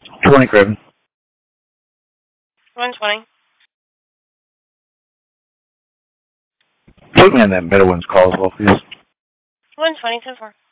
20, Craven. 120. Put me in that middle one's call as well, please. 120, 10-4.